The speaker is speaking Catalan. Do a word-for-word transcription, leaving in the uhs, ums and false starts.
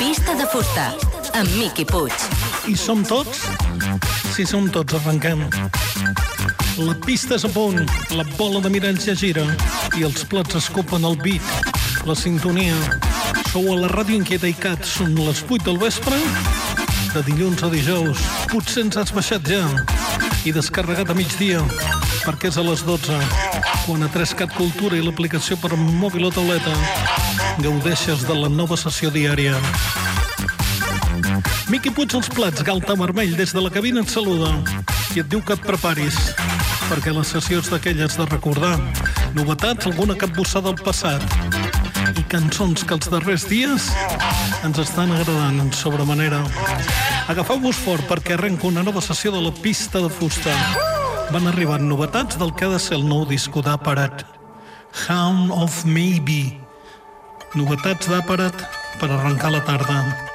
Pista de fusta, amb Miqui Puig. I som tots? Si som tots, arrenquem. La pista és a punt, la bola de miralls ja gira i els plats escopen el beat, la sintonia. Sou a la Ràdio Inquieta i Cat, són les vuit del vespre, de dilluns a dijous. Potser ens has baixat ja i descarregat a migdia, perquè és a les dotze, quan a tres cat Cultura i l'aplicació per mòbil o tauleta gaudeixes de la nova sessió diària. Miqui Puig als plats, galta vermell, des de la cabina et saluda i et diu que et preparis, perquè la sessió és d'aquelles de recordar novetats, alguna capbussada del passat i cançons que els darrers dies ens estan agradant en sobremanera. Agafeu-vos fort perquè arrenca una nova sessió de la Pista de Fusta. Van arribant novetats del que ha de ser el nou disco d'Apparat, Hound of Maybe. Novetats d'Apparat per arrencar la tarda.